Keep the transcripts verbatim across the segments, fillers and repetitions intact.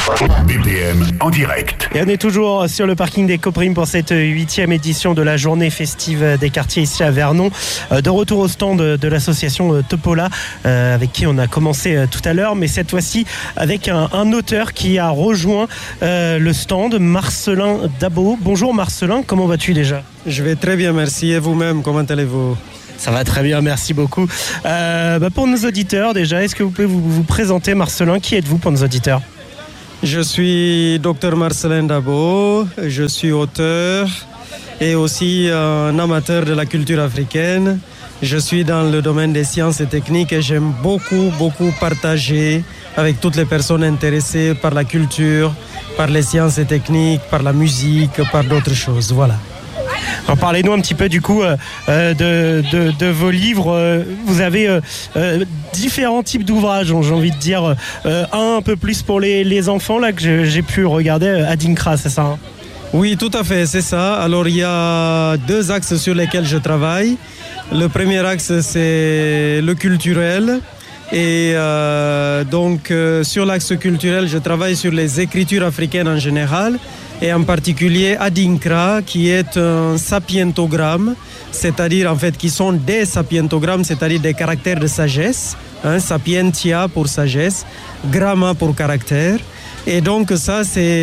B P M en direct. Et on est toujours sur le parking des Coprimes pour cette huitième édition de la journée festive des quartiers ici à Vernon. De retour au stand de l'association Topola, avec qui on a commencé tout à l'heure, mais cette fois-ci avec un, un auteur qui a rejoint euh, le stand, Marcelin Dabo. Bonjour Marcelin, comment vas-tu déjà ? Je vais très bien, merci. Et vous-même, comment allez-vous ? Ça va très bien, merci beaucoup. Euh, bah pour nos auditeurs déjà, est-ce que vous pouvez vous, vous présenter Marcelin ? Qui êtes-vous pour nos auditeurs ? Je suis docteur Marcelin Dabo, je suis auteur et aussi un amateur de la culture africaine. Je suis dans le domaine des sciences et techniques et j'aime beaucoup, beaucoup partager avec toutes les personnes intéressées par la culture, par les sciences et techniques, par la musique, par d'autres choses. Voilà. Alors parlez-nous un petit peu du coup euh, de, de, de vos livres. Vous avez euh, euh, différents types d'ouvrages, j'ai envie de dire. Euh, un un peu plus pour les, les enfants là que j'ai, j'ai pu regarder, Adinkra, c'est ça hein ? Oui, tout à fait, c'est ça. Alors il y a deux axes sur lesquels je travaille. Le premier axe, c'est le culturel. Et euh, donc euh, sur l'axe culturel, je travaille sur les écritures africaines en général. Et en particulier Adinkra, qui est un sapientogramme, c'est-à-dire en fait qui sont des sapientogrammes, c'est-à-dire des caractères de sagesse, hein, sapientia pour sagesse, gramma pour caractère. Et donc ça,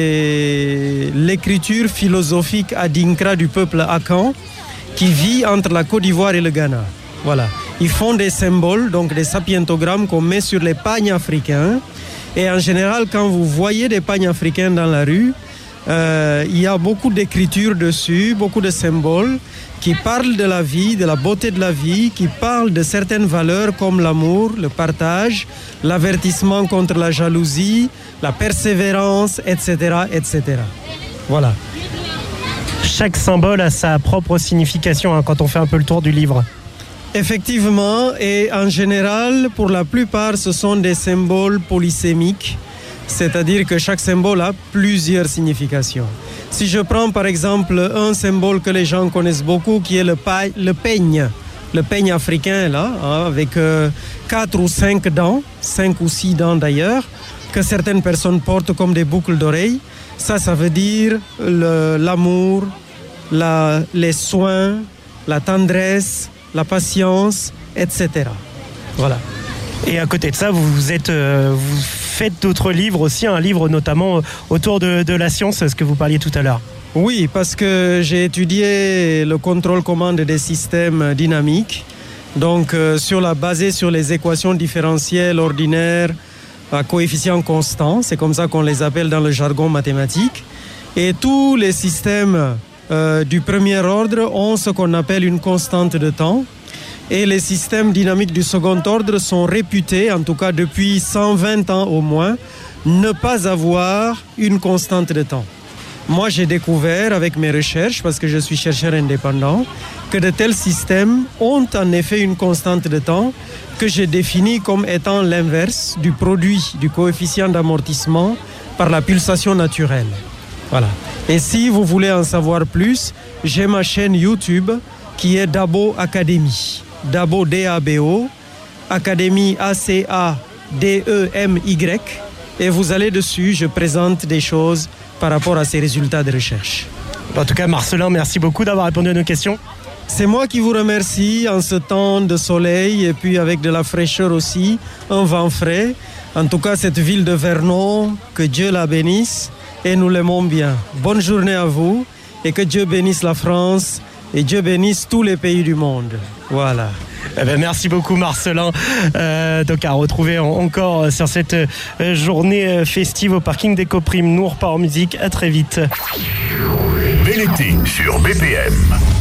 c'est l'écriture philosophique Adinkra du peuple Akan, qui vit entre la Côte d'Ivoire et le Ghana. Voilà. Ils font des symboles, donc des sapientogrammes qu'on met sur les pagnes africains. Et en général, quand vous voyez des pagnes africains dans la rue, Euh, il y a beaucoup d'écritures dessus, beaucoup de symboles qui parlent de la vie, de la beauté de la vie, qui parlent de certaines valeurs comme l'amour, le partage, l'avertissement contre la jalousie, la persévérance, et cetera, et cetera. Voilà. Chaque symbole a sa propre signification hein, quand on fait un peu le tour du livre. Effectivement, et en général, pour la plupart, ce sont des symboles polysémiques. C'est-à-dire que chaque symbole a plusieurs significations. Si je prends par exemple un symbole que les gens connaissent beaucoup, qui est le, pa- le peigne, le peigne africain là, hein, avec euh, quatre ou cinq dents, cinq ou six dents d'ailleurs, que certaines personnes portent comme des boucles d'oreilles, ça, ça veut dire le, l'amour, la, les soins, la tendresse, la patience, et cetera. Voilà. Et à côté de ça, vous, vous êtes... Euh, vous faites d'autres livres aussi, un livre notamment autour de, de la science, ce que vous parliez tout à l'heure. Oui, parce que j'ai étudié le contrôle-commande des systèmes dynamiques, donc euh, sur la, basé sur les équations différentielles ordinaires à coefficient constant, c'est comme ça qu'on les appelle dans le jargon mathématique. Et tous les systèmes euh, du premier ordre ont ce qu'on appelle une constante de temps. Et les systèmes dynamiques du second ordre sont réputés, en tout cas depuis cent vingt ans au moins, ne pas avoir une constante de temps. Moi, j'ai découvert avec mes recherches, parce que je suis chercheur indépendant, que de tels systèmes ont en effet une constante de temps que j'ai définie comme étant l'inverse du produit du coefficient d'amortissement par la pulsation naturelle. Voilà. Et si vous voulez en savoir plus, j'ai ma chaîne YouTube qui est Dabo Academy. Dabo, D A B O, Académie, A C A D E M Y, et vous allez dessus, je présente des choses par rapport à ces résultats de recherche. En tout cas, Marcelin, merci beaucoup d'avoir répondu à nos questions. C'est moi qui vous remercie en ce temps de soleil et puis avec de la fraîcheur aussi, un vent frais. En tout cas, cette ville de Vernon, que Dieu la bénisse et nous l'aimons bien. Bonne journée à vous et que Dieu bénisse la France et Dieu bénisse tous les pays du monde. Voilà. Eh ben, merci beaucoup Marcelin. Euh, donc à retrouver en, encore sur cette euh, journée festive au parking des Coprimes. Nous on repart en musique. À très vite. Bel été sur B P M.